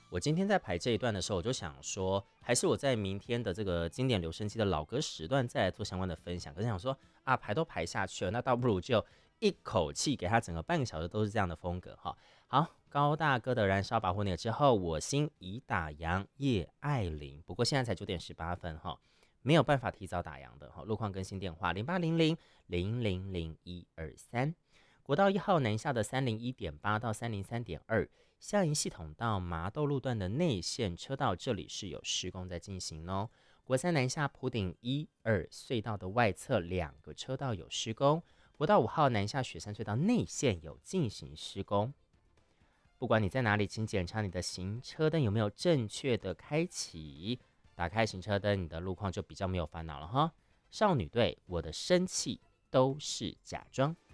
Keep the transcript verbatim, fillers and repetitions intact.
我今天在排这一段的时候，我就想说，还是我在明天的这个经典留声机的老歌时段再来做相关的分享。可是想说啊，排都排下去了，那倒不如就一口气给他整个半个小时都是这样的风格哈。好，高大哥的燃烧保护你之后，我心已打烊，叶爱玲。不过现在才九点十八分哈，没有办法提早打烊的哈。路况更新电话零八零零零零零一二三。国道一号南下的三零一点八到三零三点二，下营系统到麻豆路段的内线车道，这里是有施工在进行哦。国三南下埔顶一二隧道的外侧两个车道有施工，国道五号南下雪山隧道内线有进行施工。不管你在哪里，请检查你的行车灯有没有正确的开启。打开行车灯，你的路况就比较没有烦恼了哈。少女队，我的生气都是假装。